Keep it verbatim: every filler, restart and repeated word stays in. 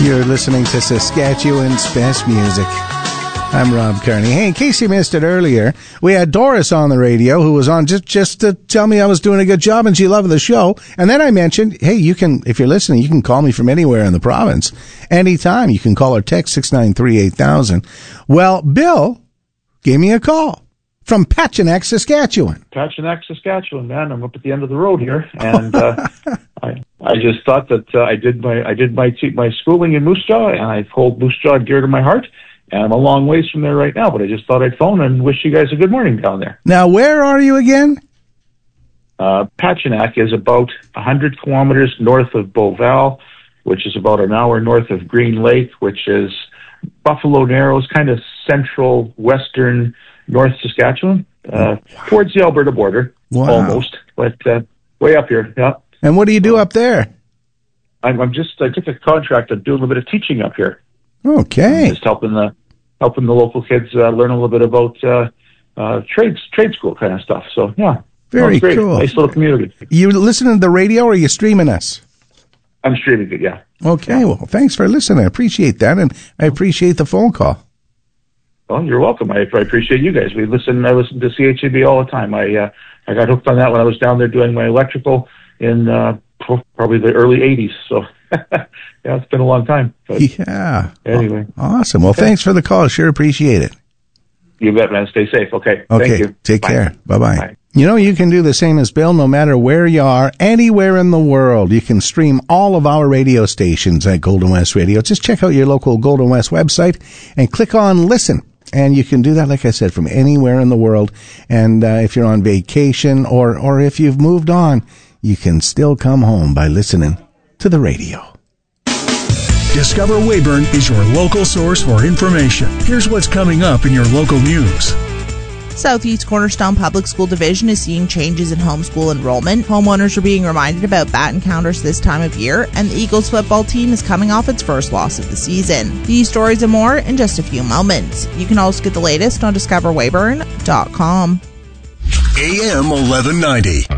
You're listening to Saskatchewan's best music. I'm Rob Kearney. Hey, in case you missed it earlier, we had Doris on the radio who was on just, just to tell me I was doing a good job and she loved the show. And then I mentioned, hey, you can, if you're listening, you can call me from anywhere in the province. Anytime. You can call or text six nine three eight thousand. Well, Bill gave me a call from Pachinak, Saskatchewan. Pachinak, Saskatchewan, man. I'm up at the end of the road here. And uh, I I just thought that uh, I did my I did my my schooling in Moose Jaw, and I hold Moose Jaw dear to my heart. And I'm a long ways from there right now, but I just thought I'd phone and wish you guys a good morning down there. Now, where are you again? Uh, Pachinak is about one hundred kilometers north of Beauval, which is about an hour north of Green Lake, which is Buffalo Narrows, kind of central, western, North Saskatchewan, uh, wow. towards the Alberta border, wow. almost, but uh, way up here, yeah. And what do you do up there? I'm, I'm just, I took a contract of doing a bit of teaching up here. Okay. I'm just helping the helping the local kids uh, learn a little bit about uh, uh, trade trade school kind of stuff. So yeah, very great. cool. Nice little community. You listening to the radio or are you streaming us? I'm streaming it. Yeah. Okay. Yeah. Well, thanks for listening. I appreciate that, and I appreciate the phone call. Well, you're welcome. I, I appreciate you guys. We listen. I listen to C H A B all the time. I uh, I got hooked on that when I was down there doing my electrical in uh, probably the early eighties. So. Yeah, it's been a long time. But yeah. Anyway. Awesome. Well, thanks for the call. Sure appreciate it. You bet, man. Stay safe. Okay. Okay. Thank you. Take Bye. care. Bye-bye. Bye. You know, you can do the same as Bill no matter where you are, anywhere in the world. You can stream all of our radio stations at Golden West Radio. Just check out your local Golden West website and click on Listen. And you can do that, like I said, from anywhere in the world. And uh, if you're on vacation or, or if you've moved on, you can still come home by listening to the radio. Discover Weyburn is your local source for information. Here's what's coming up in your local news. Southeast Cornerstone Public School Division is seeing changes in homeschool enrollment. Homeowners are being reminded about bat encounters this time of year, and the Eagles football team is coming off its first loss of the season. These stories and more in just a few moments. You can also get the latest on discover weyburn dot com. A M eleven ninety.